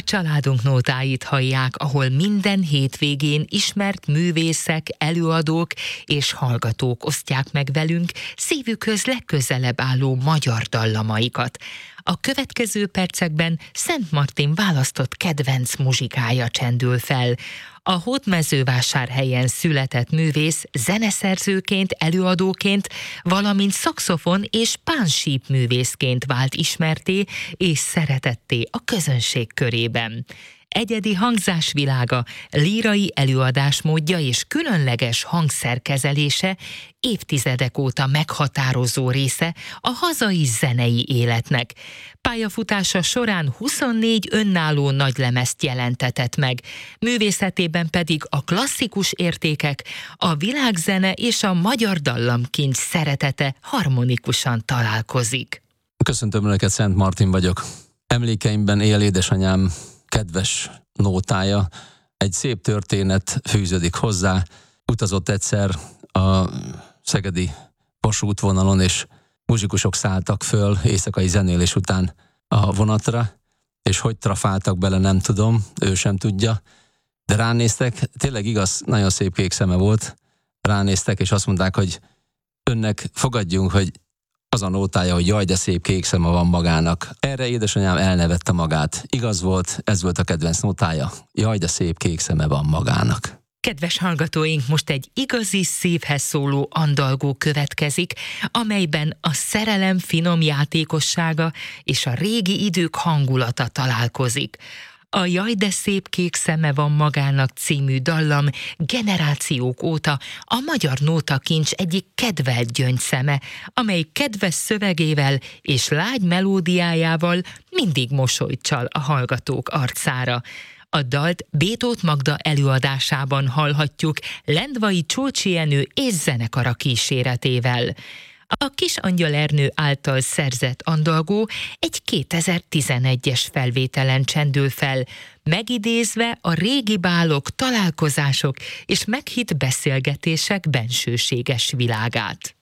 Családunk nótáit hallják, ahol minden hétvégén ismert művészek, előadók és hallgatók osztják meg velünk szívükhöz legközelebb álló magyar dallamaikat. A következő percekben Szent Martin választott kedvenc muzsikája csendül fel. A Hódmezővásárhelyen született művész zeneszerzőként, előadóként, valamint szaxofon és pánsíp művészként vált ismertté és szeretetté a közönség körében. Egyedi hangzásvilága, lírai előadásmódja és különleges hangszerkezelése évtizedek óta meghatározó része a hazai zenei életnek. Pályafutása során 24 önálló nagylemezt jelentetett meg, művészetében pedig a klasszikus értékek, a világzene és a magyar dallamkincs szeretete harmonikusan találkozik. Köszöntöm Önöket, Szent Martin vagyok. Emlékeimben él édesanyám kedves nótája, egy szép történet fűződik hozzá. Utazott egyszer a szegedi vasútvonalon, és muzsikusok szálltak föl éjszakai zenélés után a vonatra, és hogy trafáltak bele, nem tudom, ő sem tudja, de ránéztek, tényleg igaz, nagyon szép kék szeme volt, ránéztek, és azt mondták, hogy önnek fogadjunk, hogy az a nótája, hogy jaj, de szép kék szeme van magának. Erre édesanyám elnevette magát. Igaz volt, ez volt a kedvenc nótája. Jaj, de szép kék szeme van magának. Kedves hallgatóink, most egy igazi szívhez szóló andalgó következik, amelyben a szerelem finom játékossága és a régi idők hangulata találkozik. A Jaj, de szép kék szeme van magának című dallam generációk óta a magyar nótakincs egyik kedvelt gyöngyszeme, amely kedves szövegével és lágy melódiájával mindig mosolyt csal a hallgatók arcára. A dalt Bétót Magda előadásában hallhatjuk Lendvai Csócsi Jenő és zenekara kíséretével. A Kis Angyal Ernő által szerzett andalgó egy 2011-es felvételen csendül fel, megidézve a régi bálok, találkozások és meghitt beszélgetések bensőséges világát.